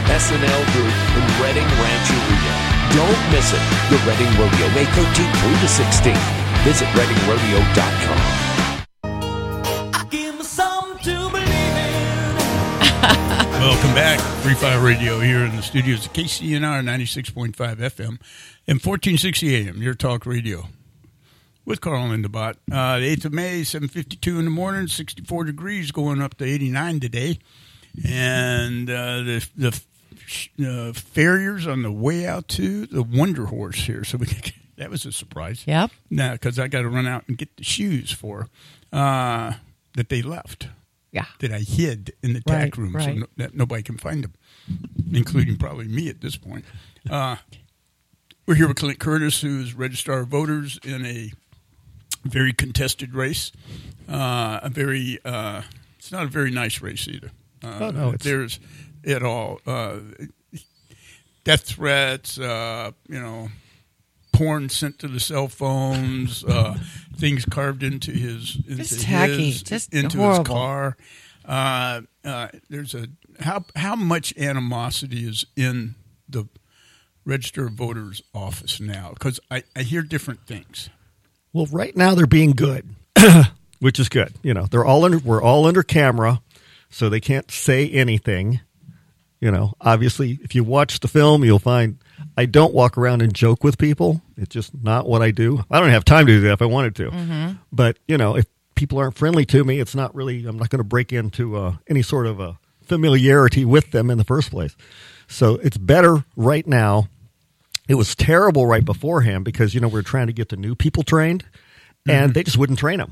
SNL Group in Reading Rancheria. Don't miss it. The Reading Rodeo, May 13th through the 16th. Visit readingrodeo.com. Welcome back. Free Fire Radio here in the studios of KCNR 96.5 FM and 1460 AM, your talk radio. With Carl and the Bot. The 8th of May, 7:52 in the morning, 64 degrees, going up to 89 today. And the farriers on the way out to the Wonder Horse here. So that was a surprise. Yep. Now, because I got to run out and get the shoes for that they left. Yeah. That I hid in the tack room so that nobody can find them, including probably me at this point. We're here with Clint Curtis, who's Registrar of Voters in a very contested race. It's not a very nice race either. There's it all. Death threats, porn sent to the cell phones, things carved into his car. There's how much animosity is in the Register of Voters office now? Because I hear different things. Well, right now they're being good, which is good. We're all under camera, so they can't say anything. Obviously, if you watch the film, you'll find I don't walk around and joke with people. It's just not what I do. I don't have time to do that if I wanted to. Mm-hmm. But, if people aren't friendly to me, it's not really, I'm not going to break into any sort of a familiarity with them in the first place. So it's better right now. It was terrible right beforehand because, we're trying to get the new people trained, and they just wouldn't train them.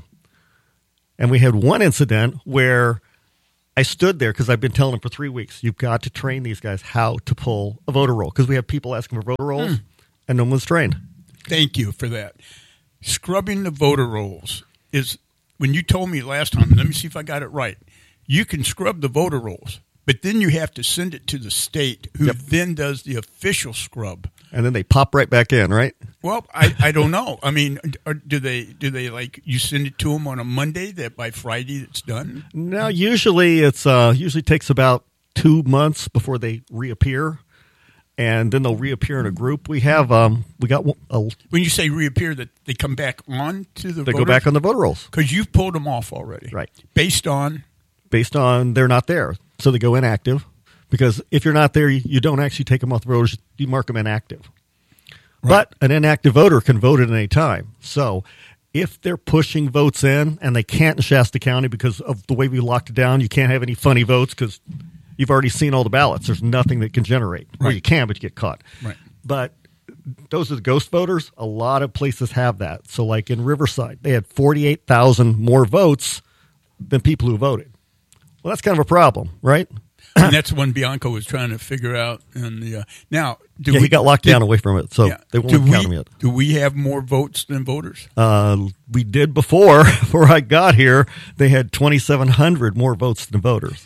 And we had one incident where I stood there because I've been telling them for 3 weeks, you've got to train these guys how to pull a voter roll because we have people asking for voter rolls and no one's trained. Thank you for that. Scrubbing the voter rolls is, when you told me last time, let me see if I got it right. You can scrub the voter rolls, but then you have to send it to the state who then does the official scrub. And then they pop right back in, right? Well, I don't know. I mean, do they like you send it to them on a Monday that by Friday it's done? No, usually it's usually takes about 2 months before they reappear, and then they'll reappear in a group. We have when you say reappear, that they come back on to the go back on the voter rolls because you've pulled them off already, right? Based on they're not there, so they go inactive. Because if you're not there, you don't actually take them off the voters. You mark them inactive. Right. But an inactive voter can vote at any time. So if they're pushing votes in and they can't in Shasta County because of the way we locked it down, you can't have any funny votes because you've already seen all the ballots. There's nothing that can generate. Right. Or you can, but you get caught. Right. But those are the ghost voters. A lot of places have that. So like in Riverside, they had 48,000 more votes than people who voted. Well, that's kind of a problem, right? And that's when Bianco was trying to figure out. And now, he got locked down away from it, so they won't count him yet. Do we have more votes than voters? We did before I got here. They had 2,700 more votes than voters.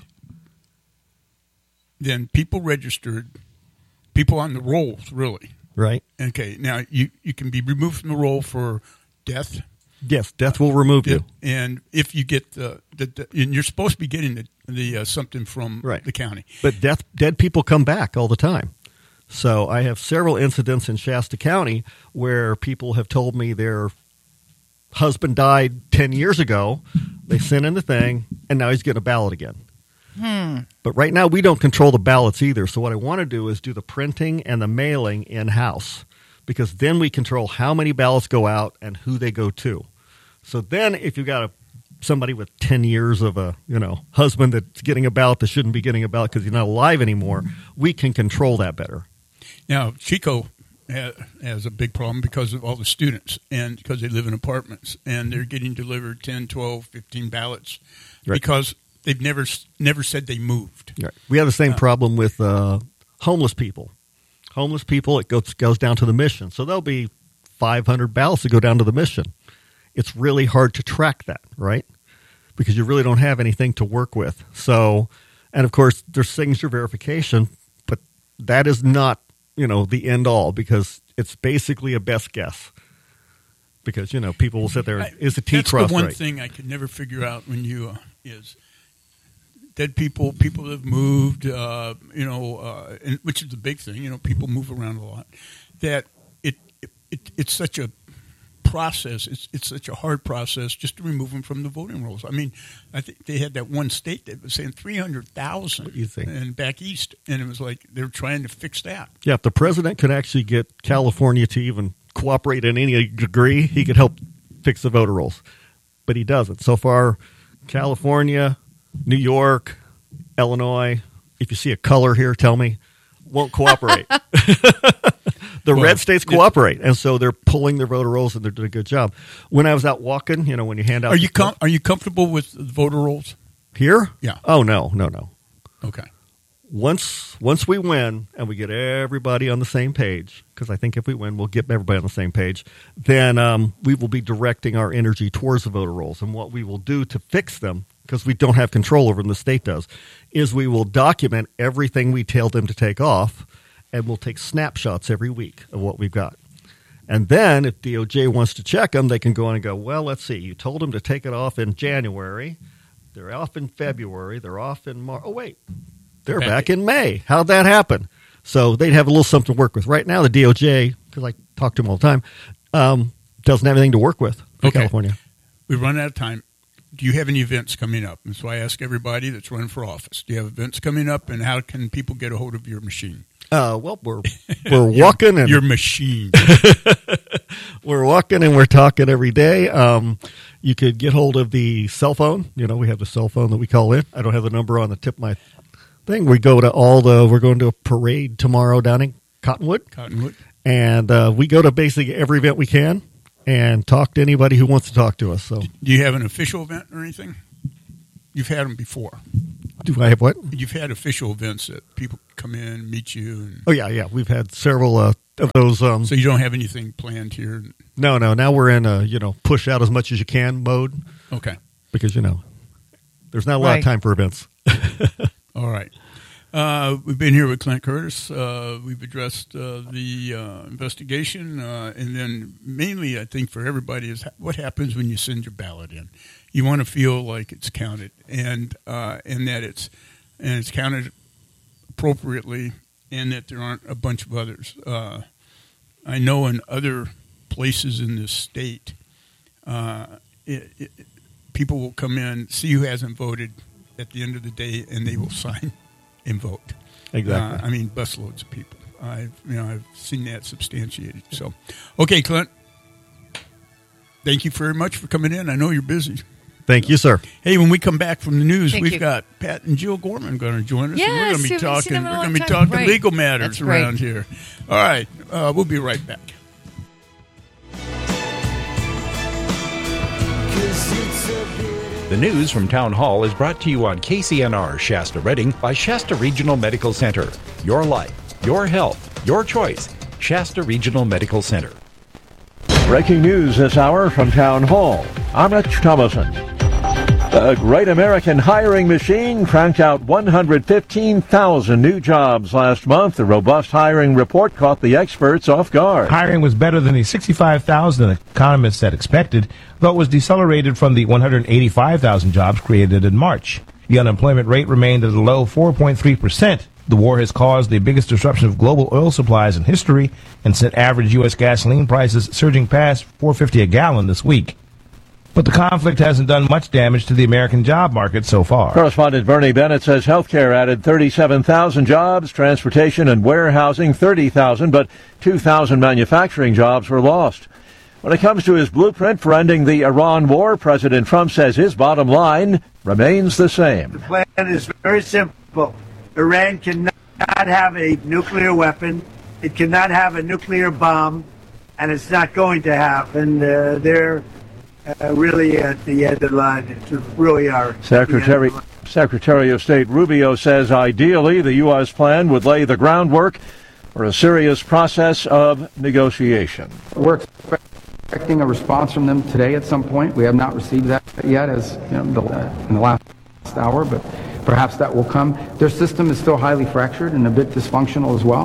Then people registered, people on the rolls, really. Right. Okay. Now you can be removed from the roll for death. Yes, death will remove you. And if you get and you're supposed to be getting the something from the county. But dead people come back all the time. So I have several incidents in Shasta County where people have told me their husband died 10 years ago. They sent in the thing, and now he's getting a ballot again. But right now we don't control the ballots either. So what I want to do is do the printing and the mailing in-house. Because then we control how many ballots go out and who they go to. So then if you've got somebody with 10 years of a husband that's getting a ballot that shouldn't be getting a ballot because he's not alive anymore, we can control that better. Now, Chico has a big problem because of all the students and because they live in apartments and they're getting delivered 10, 12, 15 ballots because they've never said they moved. Right. We have the same problem with homeless people. Homeless people, it goes down to the mission. So there'll be 500 ballots that go down to the mission. It's really hard to track that, right? Because you really don't have anything to work with. So, and of course, there's signature verification, but that is not, the end all because it's basically a best guess. Because, people will sit there, is the T cross right? That's the one thing I could never figure out when you is dead people that have moved, which is the big thing. People move around a lot. That it's such a process. It's such a hard process just to remove them from the voting rolls. I mean, I think they had that one state that was saying 300,000 and back east, and it was like they were trying to fix that. Yeah, if the president could actually get California to even cooperate in any degree, he could help fix the voter rolls. But he doesn't. So far, California, New York, Illinois, if you see a color here, tell me, won't cooperate. The red states cooperate, and so they're pulling their voter rolls, and they're doing a good job. When I was out walking, when you hand out... Are you comfortable with the voter rolls? Here? Yeah. Oh, no. Okay. Once we win, and we get everybody on the same page, because I think if we win, we'll get everybody on the same page, then we will be directing our energy towards the voter rolls. And what we will do to fix them, because we don't have control over them, the state does, is we will document everything we tell them to take off, and we'll take snapshots every week of what we've got. And then if DOJ wants to check them, they can go in and go, well, let's see, you told them to take it off in January. They're off in February. They're off in March. Oh, wait, they're back in May. How'd that happen? So they'd have a little something to work with. Right now, the DOJ, because I talk to them all the time, doesn't have anything to work with for California. We've run out of time. Do you have any events coming up? And so I ask everybody that's running for office, do you have events coming up, and how can people get a hold of your machine? Well, we're walking and your machine. We're walking and we're talking every day. You could get hold of the cell phone. We have the cell phone that we call in. I don't have the number on the tip of my thing. We're going to a parade tomorrow down in Cottonwood. And we go to basically every event we can and talk to anybody who wants to talk to us. So, do you have an official event or anything? You've had them before. Do I have what? You've had official events that people come in, meet you. Oh, yeah. We've had several of those. So you don't have anything planned here? No. Now we're in push out as much as you can mode. Okay. Because, there's not a lot of time for events. All right. We've been here with Clint Curtis. We've addressed the investigation. And then mainly, I think, for everybody is what happens when you send your ballot in. You want to feel like it's counted and that it's counted appropriately, and that there aren't a bunch of others. I know in other places in this state, people will come in, see who hasn't voted at the end of the day, and they will sign and vote. Exactly. Busloads of people. I've seen that substantiated. So, okay, Clint. Thank you very much for coming in. I know you're busy. Thank you, sir. Hey, when we come back from the news, we've got Pat and Jill Gorman going to join us. Yes, and we're going to be talking legal matters around here. All right, we'll be right back. The news from Town Hall is brought to you on KCNR Shasta Redding by Shasta Regional Medical Center. Your life, your health, your choice. Shasta Regional Medical Center. Breaking news this hour from Town Hall. I'm Rich Thomason. The Great American Hiring Machine cranked out 115,000 new jobs last month. The robust hiring report caught the experts off guard. Hiring was better than the 65,000 economists had expected, though it was decelerated from the 185,000 jobs created in March. The unemployment rate remained at a low 4.3%. The war has caused the biggest disruption of global oil supplies in history and sent average U.S. gasoline prices surging past $4.50 a gallon this week. But the conflict hasn't done much damage to the American job market so far. Correspondent Bernie Bennett says healthcare added 37,000 jobs, transportation and warehousing 30,000, but 2,000 manufacturing jobs were lost. When it comes to his blueprint for ending the Iran war, President Trump says his bottom line remains the same. The plan is very simple. Iran cannot have a nuclear weapon. It cannot have a nuclear bomb, and it's not going to have. And they're really at the end of the line. It's really are. Secretary of State Rubio says ideally the U.S. plan would lay the groundwork for a serious process of negotiation. We're expecting a response from them today at some point. We have not received that yet, as in the last hour, but perhaps that will come. Their system is still highly fractured and a bit dysfunctional as well.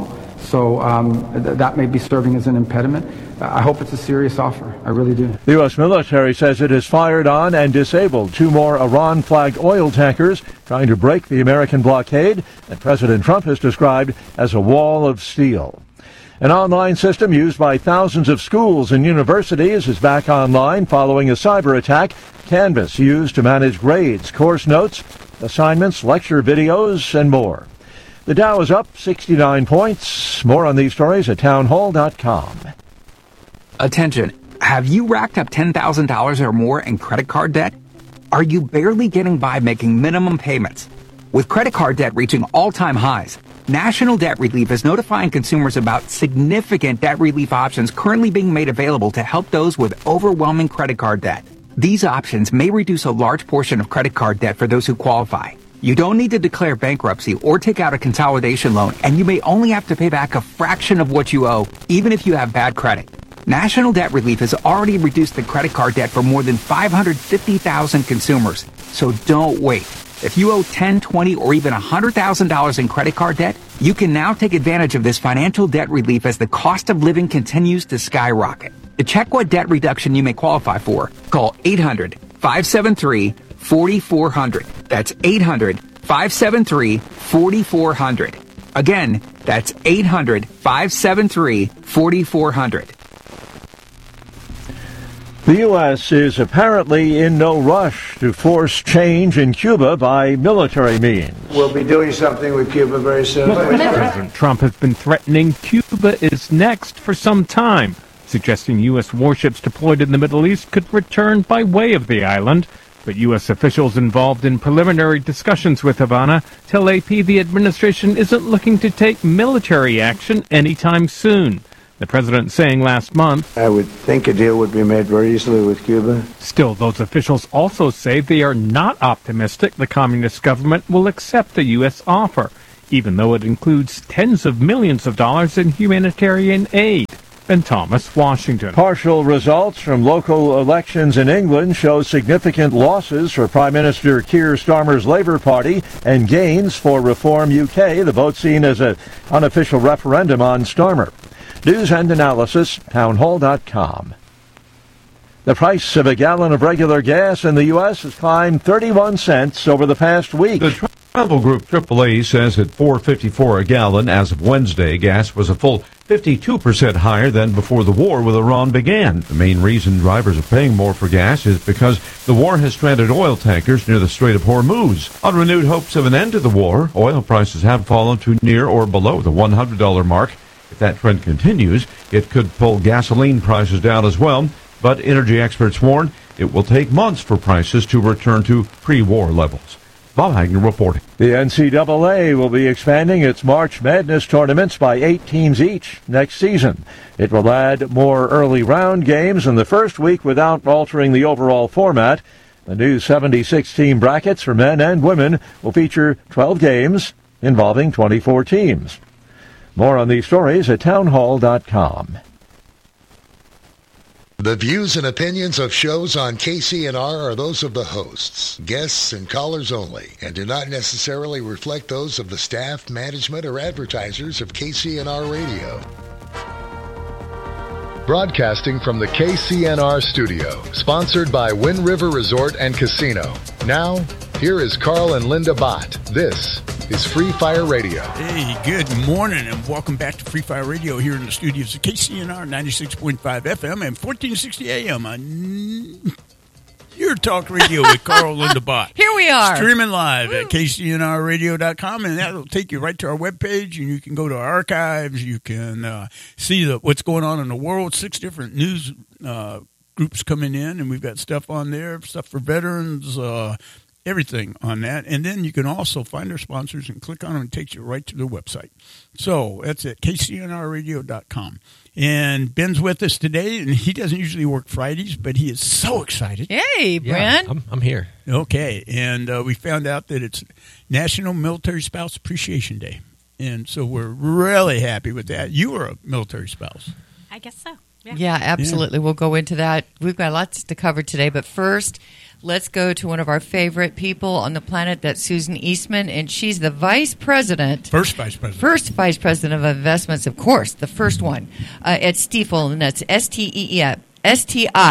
So that may be serving as an impediment. I hope it's a serious offer. I really do. The U.S. military says it has fired on and disabled 2 more Iran-flagged oil tankers trying to break the American blockade that President Trump has described as a wall of steel. An online system used by thousands of schools and universities is back online following a cyber attack. Canvas, used to manage grades, course notes, assignments, lecture videos, and more. The Dow is up 69 points. More on these stories at townhall.com. Attention. Have you racked up $10,000 or more in credit card debt? Are you barely getting by making minimum payments? With credit card debt reaching all-time highs, National Debt Relief is notifying consumers about significant debt relief options currently being made available to help those with overwhelming credit card debt. These options may reduce a large portion of credit card debt for those who qualify. You don't need to declare bankruptcy or take out a consolidation loan, and you may only have to pay back a fraction of what you owe, even if you have bad credit. National Debt Relief has already reduced the credit card debt for more than 550,000 consumers. So don't wait. If you owe $10, $20, or even $100,000 in credit card debt, you can now take advantage of this financial debt relief as the cost of living continues to skyrocket. To check what debt reduction you may qualify for, call 800-573-4400. That's 800-573-4400. Again, that's 800-573-4400. The U.S. is apparently in no rush to force change in Cuba by military means. We'll be doing something with Cuba very soon. President Trump has been threatening Cuba is next for some time, suggesting U.S. warships deployed in the Middle East could return by way of the island. But U.S. officials involved in preliminary discussions with Havana tell AP the administration isn't looking to take military action anytime soon. The president saying last month, I would think a deal would be made very easily with Cuba. Still, those officials also say they are not optimistic the communist government will accept the U.S. offer, even though it includes tens of millions of dollars in humanitarian aid. And Thomas, Washington. Partial results from local elections in England show significant losses for Prime Minister Keir Starmer's Labour Party and gains for Reform UK, the vote seen as an unofficial referendum on Starmer. News and analysis, townhall.com. The price of a gallon of regular gas in the U.S. has climbed 31 cents over the past week. The travel group AAA says at $4.54 a gallon as of Wednesday, gas was a full 52% higher than before the war with Iran began. The main reason drivers are paying more for gas is because the war has stranded oil tankers near the Strait of Hormuz. On renewed hopes of an end to the war, oil prices have fallen to near or below the $100 mark. If that trend continues, it could pull gasoline prices down as well, but energy experts warn it will take months for prices to return to pre-war levels. Bob Hagner reporting. The NCAA will be expanding its March Madness tournaments by 8 teams each next season. It will add more early round games in the first week without altering the overall format. The new 76-team brackets for men and women will feature 12 games involving 24 teams. More on these stories at townhall.com. The views and opinions of shows on KCNR are those of the hosts, guests, and callers only, and do not necessarily reflect those of the staff, management, or advertisers of KCNR Radio. Broadcasting from the KCNR studio, sponsored by Wind River Resort and Casino. Now, here is Carl and Linda Bott. This is Free Fire Radio. Hey, good morning, and welcome back to Free Fire Radio here in the studios of KCNR 96.5 FM and 1460 AM on Your Talk Radio with Carl and Linda Bott. Here we are. Streaming live at KCNRradio.com, and that will take you right to our webpage, and you can go to our archives. You can see what's going on in the world, 6 different news groups coming in, and we've got stuff on there, stuff for veterans, everything on that. And then you can also find our sponsors and click on them. It takes you right to their website. So that's at KCNRradio.com. And Ben's with us today, and he doesn't usually work Fridays, but he is so excited. Hey, Brent. Yeah, I'm here. Okay, and we found out that it's National Military Spouse Appreciation Day. And so we're really happy with that. You are a military spouse. I guess so. Yeah, absolutely. Yeah. We'll go into that. We've got lots to cover today, but first, let's go to one of our favorite people on the planet. That's Susan Eastman, and she's the vice president. First vice president. First vice president of investments, of course, the first one at Stifel, and that's Stiefel. That's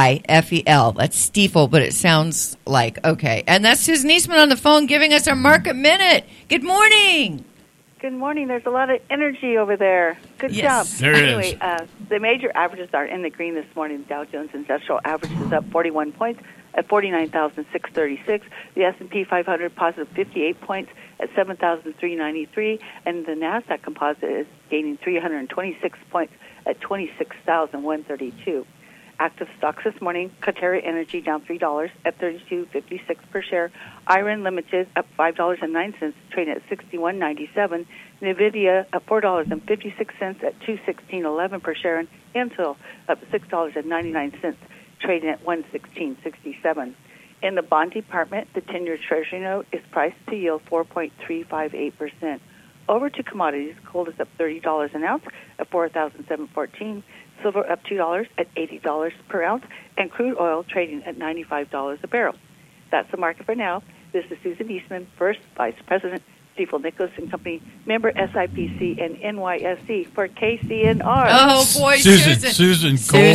Stifel, but it sounds like okay. And that's Susan Eastman on the phone giving us our market minute. Good morning. Good morning. There's a lot of energy over there. Good job. There anyway, the major averages are in the green this morning. Dow Jones Industrial Average is up 41 points at 49,636. The S&P 500 positive 58 points at 7,393. And the NASDAQ Composite is gaining 326 points at 26,132. Active stocks this morning: Coterra Energy down $3 at $32.56 per share. Iron Limited up $5.09, trading at $61.97. Nvidia up $4.56 at $216.11 per share, and Intel up $6.99, trading at $116.67. In the bond department, the 10-year Treasury note is priced to yield 4.358%. Over to commodities, gold is up $30 an ounce at $4,714. Silver up $2 at $80 per ounce, and crude oil trading at $95 a barrel. That's the market for now. This is Susan Eastman, First Vice President, Stifel Nicolaus & Company, member SIPC and NYSE for KCNR. Oh, boy, Susan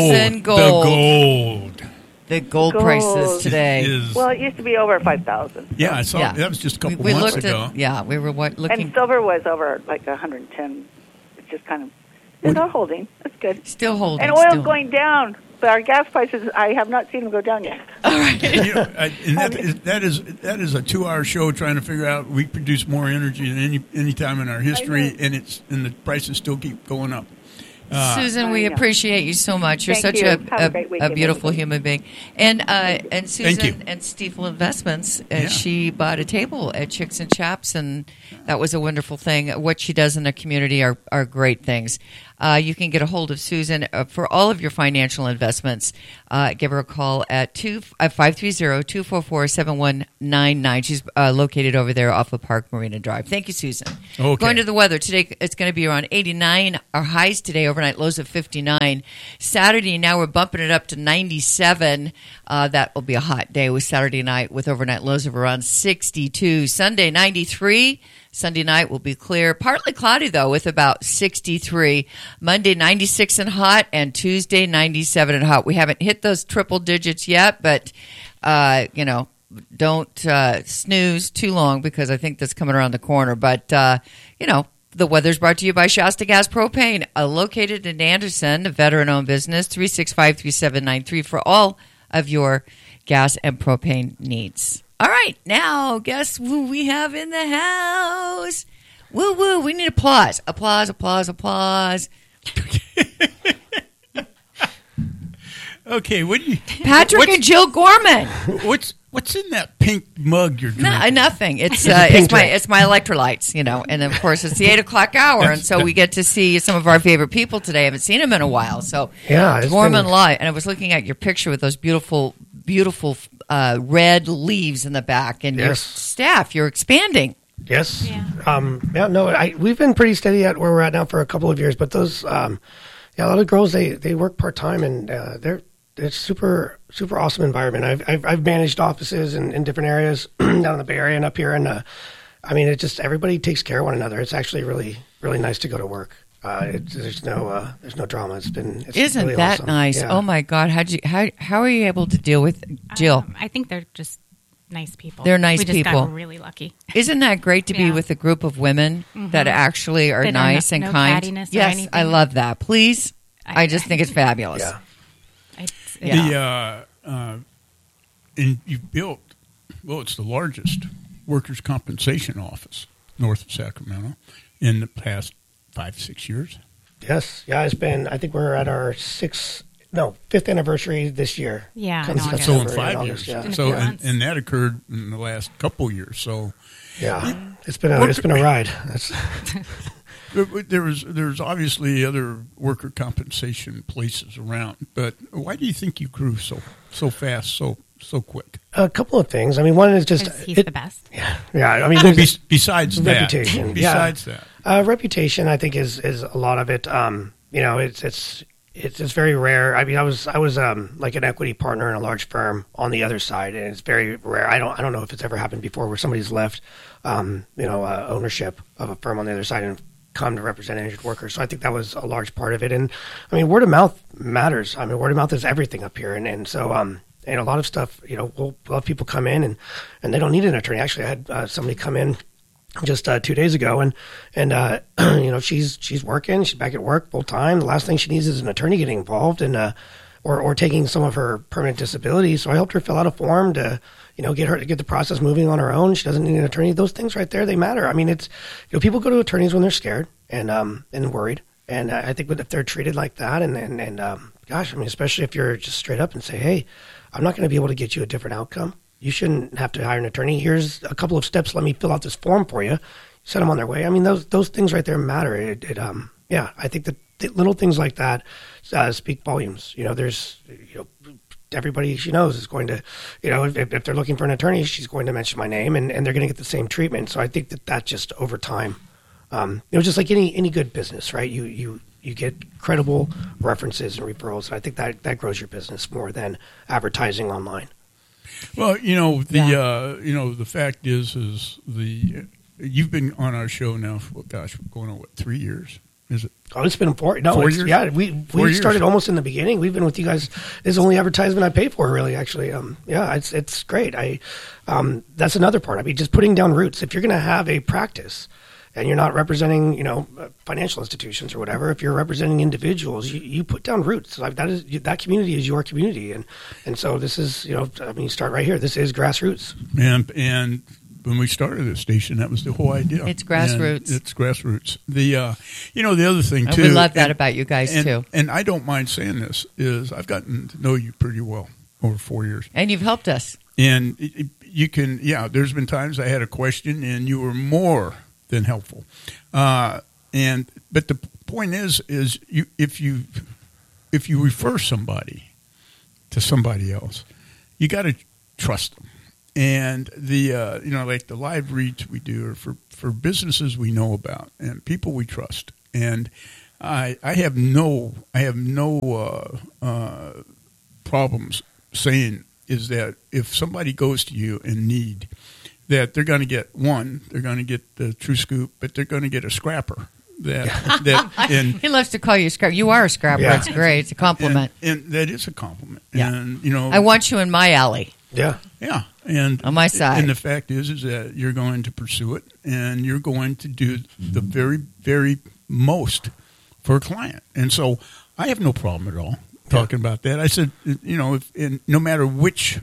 Gold. The gold prices today. Well, it used to be over 5,000. Yeah, I saw that was just a couple months ago. We were looking. And silver was over like 110. It's just kind of... They're not holding. That's good. Still holding. And oil's going down. But our gas prices, I have not seen them go down yet. All right. That is a 2-hour show trying to figure out we produce more energy than any time in our history, and the prices still keep going up. Susan, we appreciate you so much. You're such a beautiful human being. And Susan and Stifel Investments, she bought a table at Chicks and Chaps, and that was a wonderful thing. What she does in the community are great things. You can get a hold of Susan for all of your financial investments. Give her a call at 530-244-7199. She's located over there off of Park Marina Drive. Thank you, Susan. Okay. Going to the weather. Today, it's going to be around 89. Our highs today, overnight lows of 59. Saturday, now we're bumping it up to 97. That will be a hot day with Saturday night with overnight lows of around 62. Sunday, 93. Sunday night will be clear. Partly cloudy, though, with about 63. Monday, 96 and hot, and Tuesday, 97 and hot. We haven't hit those triple digits yet, but, don't snooze too long because I think that's coming around the corner. But, the weather's brought to you by Shasta Gas Propane, located in Anderson, a veteran-owned business, 365-3793 for all of your gas and propane needs. All right, now guess who we have in the house? Woo woo! We need applause, applause, applause, applause. Okay, what do you? Patrick and Jill Gorman. What's in that pink mug you're drinking? Nothing. It's my electrolytes, and of course it's the 8:00 hour, and so we get to see some of our favorite people today. I haven't seen them in a while, so Gorman Live. And I was looking at your picture with those beautiful red leaves in the back, and your staff. You're expanding. Yes. Yeah. We've been pretty steady at where we're at now for a couple of years, but those, a lot of girls they work part time, and it's super awesome environment. I've managed offices in different areas down in the Bay Area and up here, and it just everybody takes care of one another. It's actually really really nice to go to work. There's no drama. Isn't really that awesome. Nice? Yeah. Oh my God! How are you able to deal with Jill? I think they're just nice people. They're nice people. We just got really lucky. Isn't that great to be with a group of women that actually are nice and kind? Cattiness yes, or anything. I love that. Please, I just think it's fabulous. And you've built, it's the largest workers' compensation office north of Sacramento in the past 5-6 years. Yes. Yeah, it's been, I think we're at our 5th anniversary this year. Yeah. So in 5 years. Yeah. So, and that occurred in the last couple years. So, yeah, it's been a ride. There's obviously other worker compensation places around, but why do you think you grew so fast, so quick? A couple of things. I mean, one is just he's the best. Yeah. I mean, besides that, reputation. Besides that, reputation, I think is a lot of it. It's it's very rare. I mean, I was like an equity partner in a large firm on the other side, and it's very rare. I don't know if it's ever happened before where somebody's left, ownership of a firm on the other side and come to represent injured workers. So I think that was a large part of it. And I mean, word of mouth matters. I mean, word of mouth is everything up here, and so and a lot of stuff. We'll have people come in and they don't need an attorney. Actually, I had somebody come in just 2 days ago, and she's working, she's back at work full time. The last thing she needs is an attorney getting involved and or taking some of her permanent disability. So I helped her fill out a form to get the process moving on her own. She doesn't need an attorney. Those things right there, they matter. I mean, it's people go to attorneys when they're scared and worried, and I think if they're treated like that and gosh, I mean, especially if you're just straight up and say, hey, I'm not going to be able to get you a different outcome. You shouldn't have to hire an attorney. Here's a couple of steps. Let me fill out this form for you. Send them on their way. I mean, those things right there matter. I think that little things like that speak volumes. There's everybody she knows is going to, if they're looking for an attorney, she's going to mention my name, and they're going to get the same treatment. So I think that just over time, just like any good business, right? You get credible references and referrals. And I think that grows your business more than advertising online. Well, the fact is you've been on our show now for, going on 3 years? Is it? Oh, it's been 4 years. No, yeah, we started almost in the beginning. We've been with you guys. It's the only advertisement I pay for, really. Actually, it's great. That's another part. I mean, just putting down roots. If you're going to have a practice, and you're not representing, financial institutions or whatever, if you're representing individuals, you put down roots. Like that community is your community, and so this is, you start right here. This is grassroots. And when we started this station, that was the whole idea. It's grassroots. It's grassroots. The other thing too. We love that about you guys too. And I don't mind saying this is I've gotten to know you pretty well over 4 years, and you've helped us. And you can, there's been times I had a question, and you were more than helpful. But the point is if you refer somebody to somebody else, you got to trust them. And like the live reads we do are for businesses we know about and people we trust. And I have no problems saying is that if somebody goes to you in need, that they're going to get the true scoop, but they're going to get a scrapper. He loves to call you a scrapper. You are a scrapper. Yeah. It's great. It's a compliment. And that is a compliment. Yeah. And, I want you in my alley. Yeah. Yeah. And on my side. And the fact is that you're going to pursue it, and you're going to do the very, very most for a client. And so I have no problem at all talking about that. I said, no matter which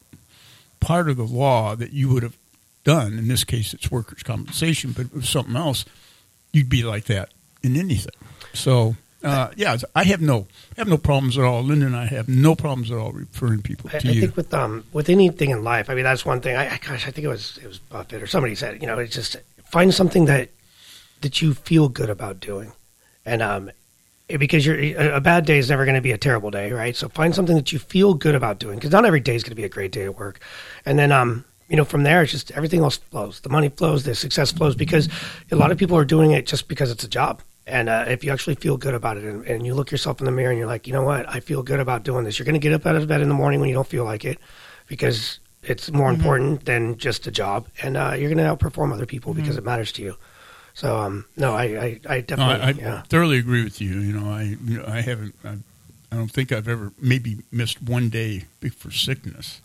part of the law that you would have done, in this case it's workers' compensation, but if it was something else, you'd be like that in anything. So I have no problems at all. Linda and I have no problems at all referring people to you. I think with anything in life, I mean, that's one thing. I think it was Buffett or somebody said, it's just find something that you feel good about doing, and because a bad day is never going to be a terrible day, right? So find something that you feel good about doing, because not every day is going to be a great day at work, and then from there, it's just everything else flows. The money flows, the success flows, because a lot of people are doing it just because it's a job. And if you actually feel good about it and you look yourself in the mirror and you're like, you know what, I feel good about doing this. You're going to get up out of bed in the morning when you don't feel like it, because it's more important than just a job. And you're going to outperform other people because it matters to you. So, no, I definitely, I thoroughly agree with you. I don't think I've ever maybe missed one day for sickness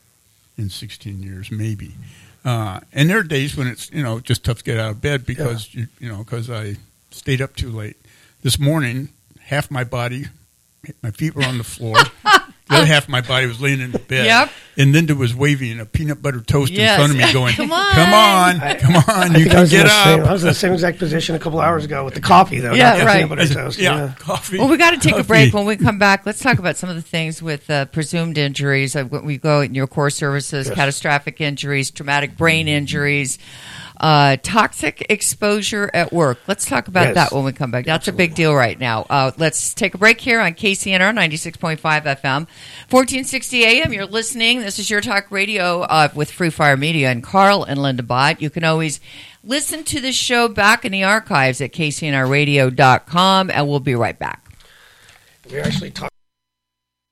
in 16 years, maybe. And there are days when it's, just tough to get out of bed because, because I stayed up too late. This morning, half my body, my feet were on the floor. The other half of my body was laying in the bed. Yep. And Linda was waving a peanut butter toast in front of me going, come on, you can get up. I was in the same exact position a couple hours ago with the coffee, though. Yeah, right. Peanut butter toast. Yeah, coffee. Well, we got to take a break. When we come back, let's talk about some of the things with presumed injuries. We go in your core services, catastrophic injuries, traumatic brain injuries, toxic exposure at work. Let's talk about that when we come back. That's a big deal right now. Let's take a break here on KCNR 96.5 FM, 1460 AM. You're listening. This is Your Talk Radio with Free Fire Media and Carl and Linda Bott. You can always listen to this show back in the archives at kcnrradio.com, and we'll be right back. We actually talked.